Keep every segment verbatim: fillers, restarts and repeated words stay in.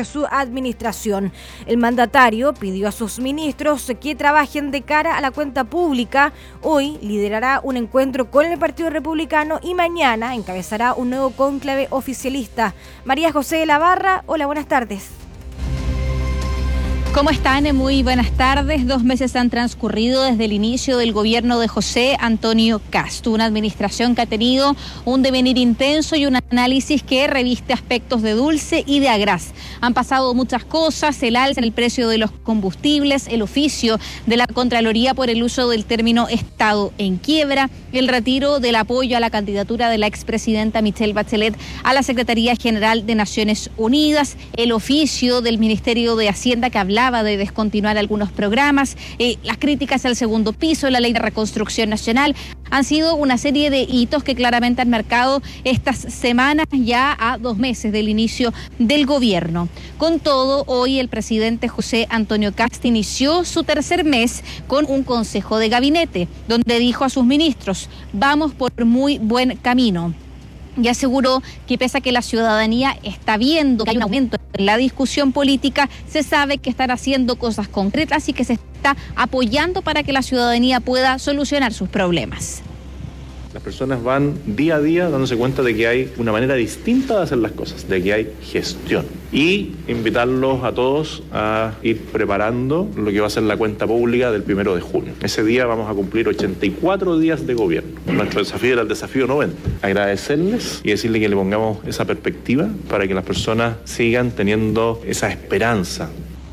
de su administración. El mandatario pidió a sus ministros que trabajen de cara a la cuenta pública. Hoy liderará un encuentro con el Partido Republicano y mañana encabezará un nuevo cónclave oficialista. María José de la Barra, hola, buenas tardes. ¿Cómo están? Muy buenas tardes. Dos meses han transcurrido desde el inicio del gobierno de José Antonio Kast, una administración que ha tenido un devenir intenso y un análisis que reviste aspectos de dulce y de agraz. Han pasado muchas cosas: el alza en el precio de los combustibles, el oficio de la Contraloría por el uso del término Estado en quiebra, el retiro del apoyo a la candidatura de la expresidenta Michelle Bachelet a la Secretaría General de Naciones Unidas, el oficio del Ministerio de Hacienda que hablaba de descontinuar algunos programas, eh, las críticas al segundo piso, la Ley de Reconstrucción Nacional. Han sido una serie de hitos que claramente han marcado estas semanas, ya a dos meses del inicio del gobierno. Con todo, hoy el presidente José Antonio Kast inició su tercer mes con un consejo de gabinete, donde dijo a sus ministros: vamos por muy buen camino. Y aseguró que pese a que la ciudadanía está viendo que hay un aumento en la discusión política, se sabe que están haciendo cosas concretas y que se está apoyando para que la ciudadanía pueda solucionar sus problemas. Las personas van día a día dándose cuenta de que hay una manera distinta de hacer las cosas, de que hay gestión. Y invitarlos a todos a ir preparando lo que va a ser la cuenta pública del primero de junio. Ese día vamos a cumplir ochenta y cuatro días de gobierno. Nuestro desafío era el desafío noventa. Agradecerles y decirles que le pongamos esa perspectiva para que las personas sigan teniendo esa esperanza.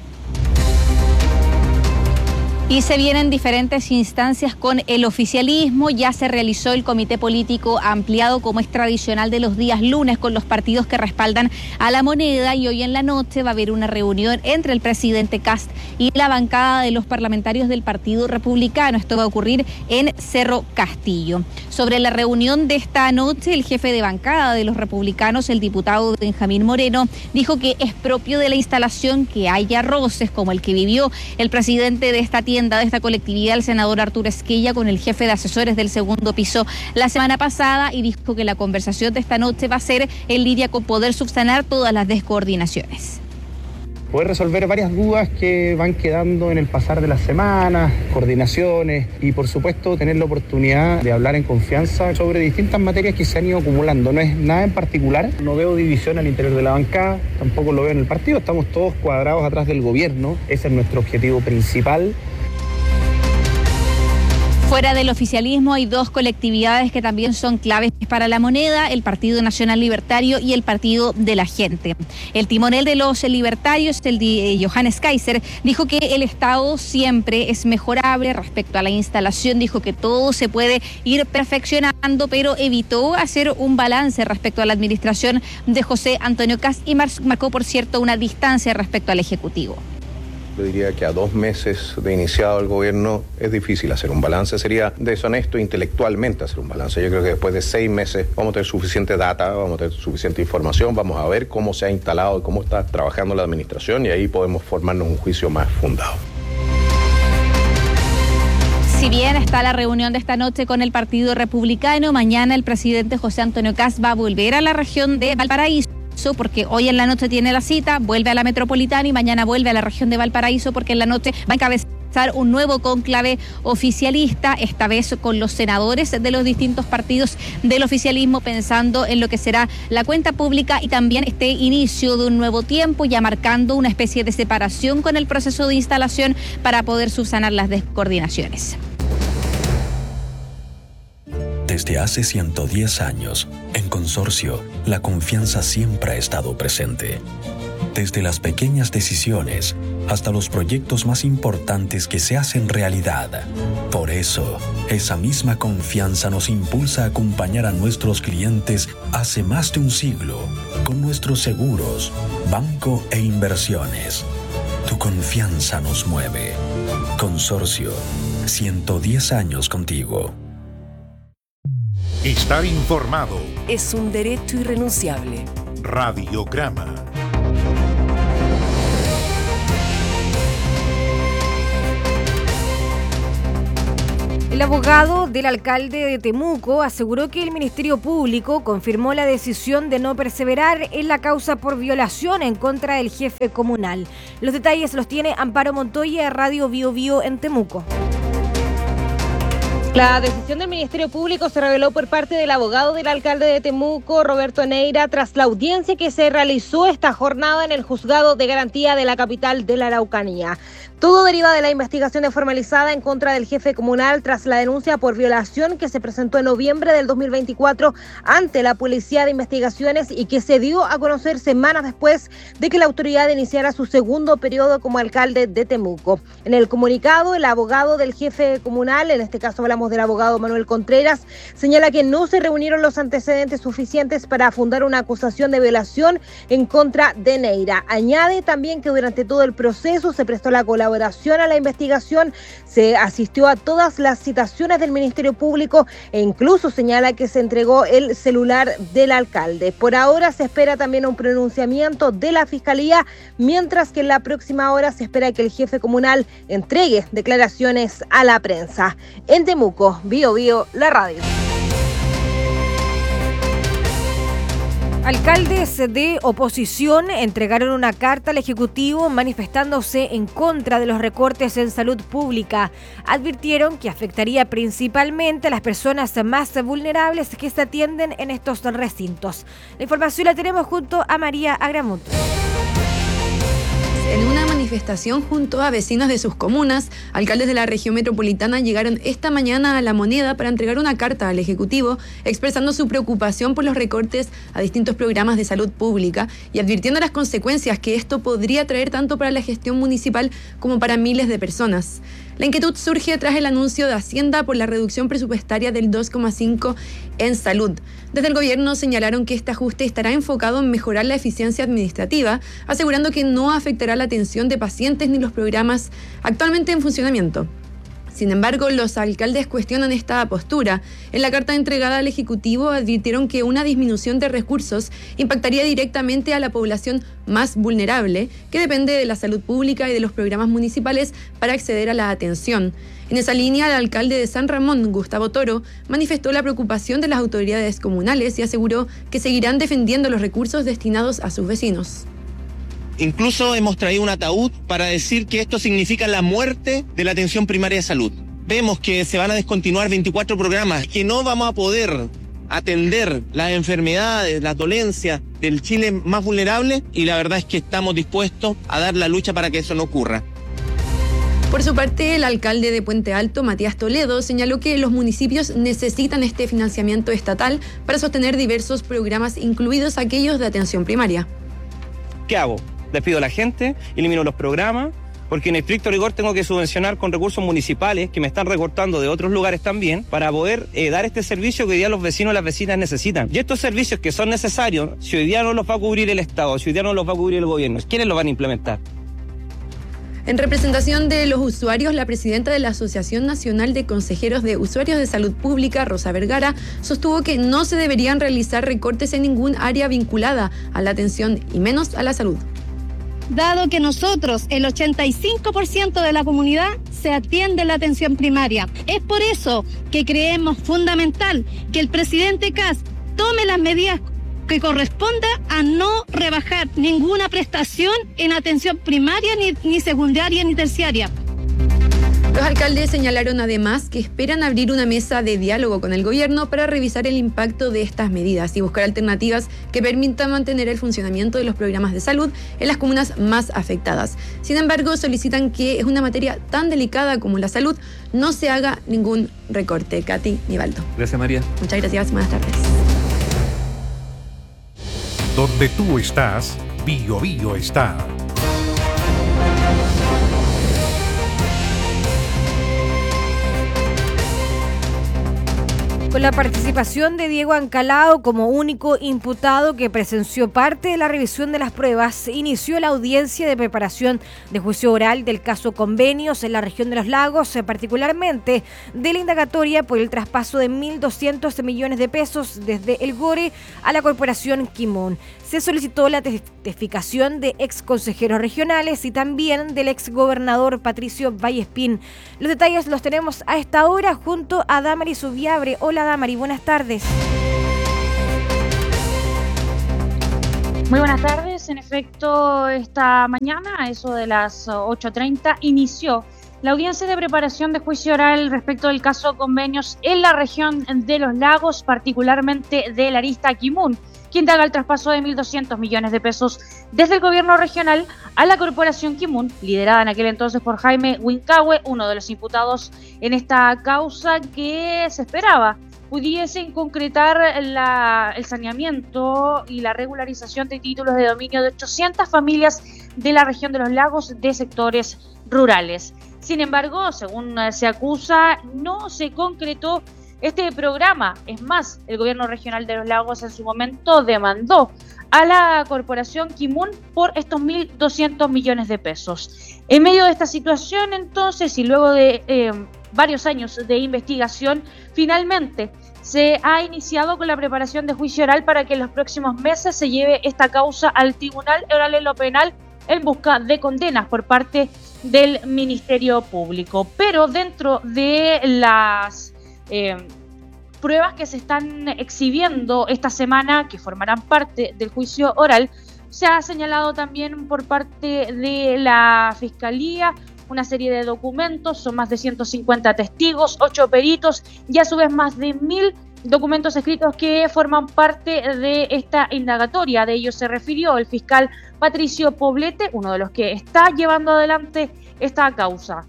Y se vienen diferentes instancias con el oficialismo. Ya se realizó el comité político ampliado, como es tradicional de los días lunes, con los partidos que respaldan a La Moneda, y hoy en la noche va a haber una reunión entre el presidente Kast y la bancada de los parlamentarios del Partido Republicano. Esto va a ocurrir en Cerro Castillo. Sobre la reunión de esta noche, el jefe de bancada de los republicanos, el diputado Benjamín Moreno, dijo que es propio de la instalación que haya roces como el que vivió el presidente de esta tienda, de esta colectividad, el senador Arturo Esquella, con el jefe de asesores del segundo piso la semana pasada, y dijo que la conversación de esta noche va a ser en línea con poder subsanar todas las descoordinaciones. Poder resolver varias dudas que van quedando en el pasar de las semanas, coordinaciones, y por supuesto tener la oportunidad de hablar en confianza sobre distintas materias que se han ido acumulando. No es nada en particular, no veo división al interior de la bancada, tampoco lo veo en el partido, estamos todos cuadrados atrás del gobierno, ese es nuestro objetivo principal. Fuera del oficialismo hay dos colectividades que también son claves para La Moneda: el Partido Nacional Libertario y el Partido de la Gente. El timonel de los libertarios, el de Johannes Kaiser, dijo que el Estado siempre es mejorable respecto a la instalación. Dijo que todo se puede ir perfeccionando, pero evitó hacer un balance respecto a la administración de José Antonio Kast y marcó, por cierto, una distancia respecto al Ejecutivo. Yo diría que a dos meses de iniciado el gobierno es difícil hacer un balance. Sería deshonesto intelectualmente hacer un balance. Yo creo que después de seis meses vamos a tener suficiente data, vamos a tener suficiente información, vamos a ver cómo se ha instalado y cómo está trabajando la administración, y ahí podemos formarnos un juicio más fundado. Si bien está la reunión de esta noche con el Partido Republicano, mañana el presidente José Antonio Kast va a volver a la región de Valparaíso, porque hoy en la noche tiene la cita, vuelve a la metropolitana y mañana vuelve a la región de Valparaíso, porque en la noche va a encabezar un nuevo cónclave oficialista, esta vez con los senadores de los distintos partidos del oficialismo, pensando en lo que será la cuenta pública y también este inicio de un nuevo tiempo, ya marcando una especie de separación con el proceso de instalación para poder subsanar las descoordinaciones. Desde hace ciento diez años, en Consorcio, la confianza siempre ha estado presente. Desde las pequeñas decisiones hasta los proyectos más importantes que se hacen realidad. Por eso, esa misma confianza nos impulsa a acompañar a nuestros clientes hace más de un siglo con nuestros seguros, banco e inversiones. Tu confianza nos mueve. Consorcio, ciento diez años contigo. Estar informado es un derecho irrenunciable. Radiograma. El abogado del alcalde de Temuco aseguró que el Ministerio Público confirmó la decisión de no perseverar en la causa por violación en contra del jefe comunal. Los detalles los tiene Amparo Montoya de Radio Bio Bio en Temuco. La decisión del Ministerio Público se reveló por parte del abogado del alcalde de Temuco, Roberto Neira, tras la audiencia que se realizó esta jornada en el Juzgado de Garantía de la capital de la Araucanía. Todo deriva de la investigación formalizada en contra del jefe comunal tras la denuncia por violación que se presentó en noviembre del dos mil veinticuatro ante la Policía de Investigaciones y que se dio a conocer semanas después de que la autoridad iniciara su segundo periodo como alcalde de Temuco. En el comunicado, el abogado del jefe comunal, en este caso hablamos del abogado Manuel Contreras, señala que no se reunieron los antecedentes suficientes para fundar una acusación de violación en contra de Neira. Añade también que durante todo el proceso se prestó la colaboración a la investigación, se asistió a todas las citaciones del Ministerio Público e incluso señala que se entregó el celular del alcalde. Por ahora se espera también un pronunciamiento de la Fiscalía, mientras que en la próxima hora se espera que el jefe comunal entregue declaraciones a la prensa. En Temuco, Bio Bio, la radio. Alcaldes de oposición entregaron una carta al Ejecutivo manifestándose en contra de los recortes en salud pública. Advirtieron que afectaría principalmente a las personas más vulnerables que se atienden en estos recintos. La información la tenemos junto a María Agramut. En una manifestación junto a vecinos de sus comunas, alcaldes de la región metropolitana llegaron esta mañana a La Moneda para entregar una carta al Ejecutivo expresando su preocupación por los recortes a distintos programas de salud pública y advirtiendo las consecuencias que esto podría traer tanto para la gestión municipal como para miles de personas. La inquietud surge tras el anuncio de Hacienda por la reducción presupuestaria del dos coma cinco en salud. Desde el gobierno señalaron que este ajuste estará enfocado en mejorar la eficiencia administrativa, asegurando que no afectará la atención de pacientes ni los programas actualmente en funcionamiento. Sin embargo, los alcaldes cuestionan esta postura. En la carta entregada al Ejecutivo advirtieron que una disminución de recursos impactaría directamente a la población más vulnerable, que depende de la salud pública y de los programas municipales para acceder a la atención. En esa línea, el alcalde de San Ramón, Gustavo Toro, manifestó la preocupación de las autoridades comunales y aseguró que seguirán defendiendo los recursos destinados a sus vecinos. Incluso hemos traído un ataúd para decir que esto significa la muerte de la atención primaria de salud. Vemos que se van a descontinuar veinticuatro programas, que no vamos a poder atender las enfermedades, las dolencias del Chile más vulnerable, y la verdad es que estamos dispuestos a dar la lucha para que eso no ocurra. Por su parte, el alcalde de Puente Alto, Matías Toledo, señaló que los municipios necesitan este financiamiento estatal para sostener diversos programas, incluidos aquellos de atención primaria. ¿Qué hago? Despido a la gente, elimino los programas, porque en estricto rigor tengo que subvencionar con recursos municipales que me están recortando de otros lugares también para poder eh, dar este servicio que hoy día los vecinos y las vecinas necesitan. Y estos servicios que son necesarios, si hoy día no los va a cubrir el Estado, si hoy día no los va a cubrir el gobierno, ¿quiénes los van a implementar? En representación de los usuarios, la presidenta de la Asociación Nacional de Consejeros de Usuarios de Salud Pública, Rosa Vergara, sostuvo que no se deberían realizar recortes en ningún área vinculada a la atención y menos a la salud. Dado que nosotros, el ochenta y cinco por ciento de la comunidad, se atiende en la atención primaria. Es por eso que creemos fundamental que el presidente Kast tome las medidas que corresponda a no rebajar ninguna prestación en atención primaria, ni, ni secundaria, ni terciaria. Los alcaldes señalaron además que esperan abrir una mesa de diálogo con el gobierno para revisar el impacto de estas medidas y buscar alternativas que permitan mantener el funcionamiento de los programas de salud en las comunas más afectadas. Sin embargo, solicitan que es una materia tan delicada como la salud no se haga ningún recorte. Katy Nivaldo. Gracias, María. Muchas gracias. Buenas tardes. Donde tú estás, Bio Bio está. Con la participación de Diego Ancalao como único imputado que presenció parte de la revisión de las pruebas, inició la audiencia de preparación de juicio oral del caso Convenios en la región de los lagos, particularmente de la indagatoria por el traspaso de mil doscientos millones de pesos desde el Gore a la corporación Kimón. se solicitó la testificación de ex consejeros regionales y también del ex gobernador Patricio Vallespín. Los detalles los tenemos a esta hora junto a Damari Subiabre. Hola Damari, buenas tardes. Muy buenas tardes. En efecto, esta mañana, a eso de las ocho treinta, inició la audiencia de preparación de juicio oral respecto del caso convenios en la región de Los Lagos, particularmente de la arista Kimun, quien indaga el traspaso de mil doscientos millones de pesos desde el gobierno regional a la corporación Kimun, liderada en aquel entonces por Jaime Huincahue, uno de los imputados en esta causa que se esperaba pudiesen concretar la, el saneamiento y la regularización de títulos de dominio de ochocientas familias de la región de Los Lagos de sectores rurales. Sin embargo, según se acusa, no se concretó este programa. Es más, el gobierno regional de Los Lagos en su momento demandó a la corporación Kimun por estos mil doscientos millones de pesos. En medio de esta situación, entonces, y luego de eh, varios años de investigación, finalmente se ha iniciado con la preparación de juicio oral para que en los próximos meses se lleve esta causa al Tribunal Oral en lo Penal en busca de condenas por parte del Ministerio Público. Pero dentro de las eh, pruebas que se están exhibiendo esta semana, que formarán parte del juicio oral, se ha señalado también por parte de la Fiscalía una serie de documentos, son más de ciento cincuenta testigos, ocho peritos y a su vez más de mil documentos escritos que forman parte de esta indagatoria. De ello se refirió el fiscal Patricio Poblete, uno de los que está llevando adelante esta causa.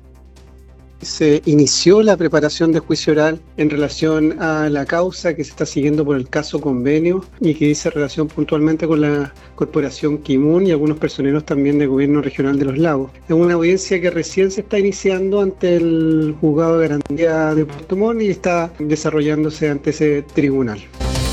Se inició la preparación de juicio oral en relación a la causa que se está siguiendo por el caso convenio y que dice relación puntualmente con la corporación Kimun y algunos personeros también del gobierno regional de Los Lagos. Es una audiencia que recién se está iniciando ante el juzgado de garantía de Puerto Montt y está desarrollándose ante ese tribunal.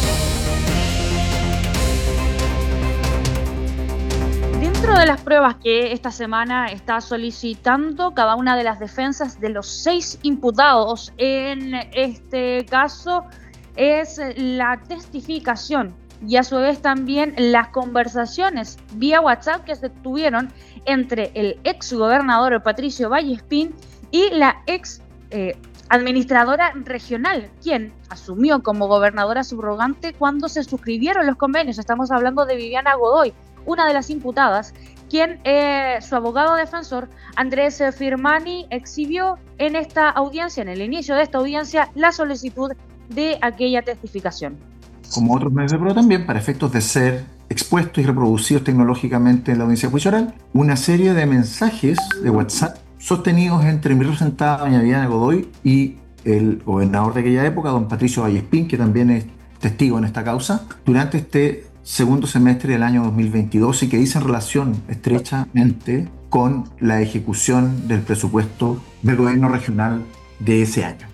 Dentro de las pruebas que esta semana está solicitando cada una de las defensas de los seis imputados en este caso es la testificación y a su vez también las conversaciones vía WhatsApp que se tuvieron entre el ex gobernador Patricio Vallespín y la ex eh, administradora regional, quien asumió como gobernadora subrogante cuando se suscribieron los convenios. Estamos hablando de Viviana Godoy, una de las imputadas, quien eh, su abogado defensor, Andrés Firmani, exhibió en esta audiencia, en el inicio de esta audiencia, la solicitud de aquella testificación. Como otros medios de prueba también, para efectos de ser expuestos y reproducidos tecnológicamente en la audiencia juicio oral, una serie de mensajes de WhatsApp sostenidos entre mi representada, doña Viviana Godoy, y el gobernador de aquella época, don Patricio Vallespín, que también es testigo en esta causa, durante este segundo semestre del año dos mil veintidós y que dicen relación estrechamente con la ejecución del presupuesto del gobierno regional de ese año.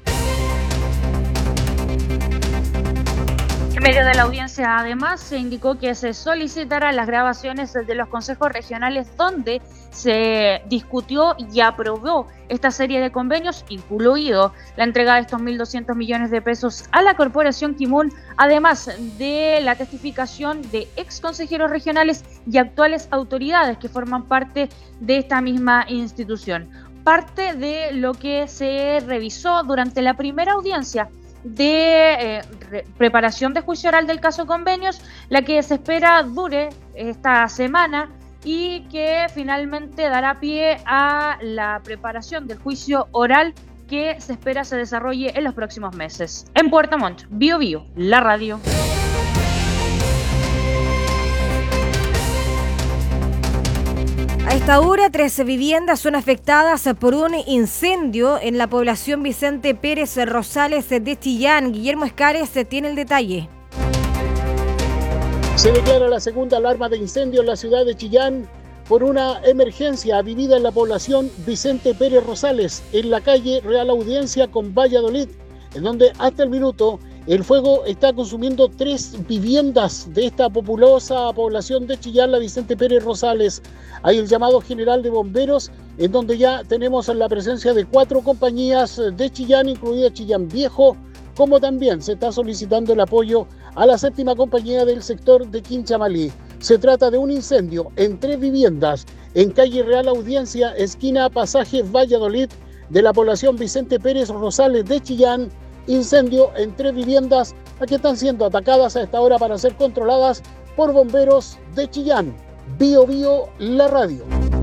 En medio de la audiencia, además, se indicó que se solicitarán las grabaciones de los consejos regionales donde se discutió y aprobó esta serie de convenios, incluido la entrega de estos mil doscientos millones de pesos a la corporación Kimun, además de la testificación de ex consejeros regionales y actuales autoridades que forman parte de esta misma institución. Parte de lo que se revisó durante la primera audiencia de eh, re, preparación de juicio oral del caso convenios, la que se espera dure esta semana y que finalmente dará pie a la preparación del juicio oral que se espera se desarrolle en los próximos meses. En Puerto Montt, Bio Bio, la radio. A esta hora, trece viviendas son afectadas por un incendio en la población Vicente Pérez Rosales de Chillán. Guillermo Escares tiene el detalle. Se declara la segunda alarma de incendio en la ciudad de Chillán por una emergencia vivida en la población Vicente Pérez Rosales, en la calle Real Audiencia con Valladolid, en donde hasta el minuto el fuego está consumiendo tres viviendas de esta populosa población de Chillán, la Vicente Pérez Rosales. Hay el llamado general de bomberos, en donde ya tenemos la presencia de cuatro compañías de Chillán, incluida Chillán Viejo, como también se está solicitando el apoyo a la séptima compañía del sector de Quinchamalí. Se trata de un incendio en tres viviendas en calle Real Audiencia, esquina Pasaje Valladolid, de la población Vicente Pérez Rosales de Chillán. Incendio en tres viviendas que están siendo atacadas a esta hora para ser controladas por bomberos de Chillán. Bio Bio, la radio.